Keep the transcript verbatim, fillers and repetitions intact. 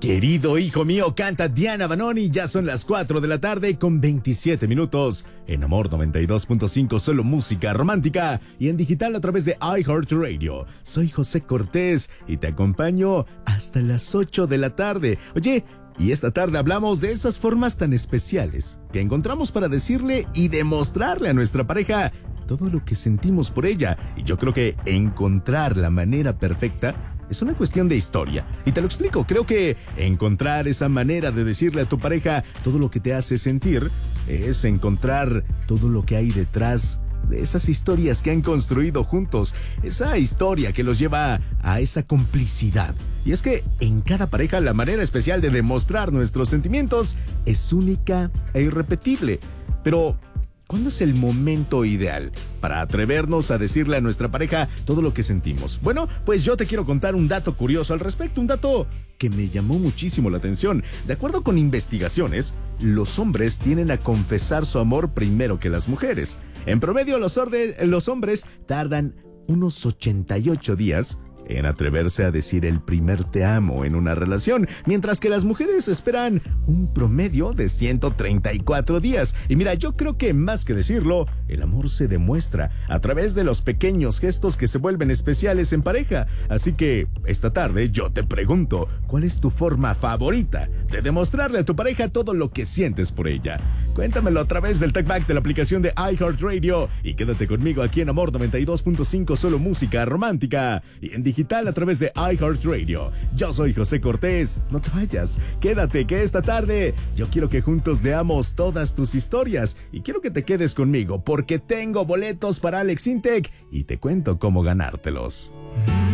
Querido hijo mío, canta Diana Banoni. Ya son las cuatro de la tarde con veintisiete minutos. En Amor noventa y dos punto cinco, solo música romántica. Y en digital a través de iHeartRadio. Soy José Cortés y te acompaño hasta las ocho de la tarde. Oye, y esta tarde hablamos de esas formas tan especiales que encontramos para decirle y demostrarle a nuestra pareja todo lo que sentimos por ella. Y yo creo que encontrar la manera perfecta es una cuestión de historia. Y te lo explico. Creo que encontrar esa manera de decirle a tu pareja todo lo que te hace sentir es encontrar todo lo que hay detrás de esas historias que han construido juntos. Esa historia que los lleva a esa complicidad. Y es que en cada pareja la manera especial de demostrar nuestros sentimientos es única e irrepetible. Pero ¿cuándo es el momento ideal para atrevernos a decirle a nuestra pareja todo lo que sentimos? Bueno, pues yo te quiero contar un dato curioso al respecto, un dato que me llamó muchísimo la atención. De acuerdo con investigaciones, los hombres tienden a confesar su amor primero que las mujeres. En promedio, los, orde- los hombres tardan unos ochenta y ocho días en atreverse a decir el primer te amo en una relación, mientras que las mujeres esperan un promedio de ciento treinta y cuatro días. Y mira, yo creo que más que decirlo, el amor se demuestra a través de los pequeños gestos que se vuelven especiales en pareja. Así que esta tarde yo te pregunto, ¿cuál es tu forma favorita de demostrarle a tu pareja todo lo que sientes por ella? Cuéntamelo a través del TalkBack de la aplicación de iHeartRadio y quédate conmigo aquí en Amor noventa y dos punto cinco, solo música romántica y en digital a través de iHeartRadio. Yo soy José Cortés. No te vayas, quédate que esta tarde yo quiero que juntos veamos todas tus historias y quiero que te quedes conmigo porque tengo boletos para Alex Intec y te cuento cómo ganártelos.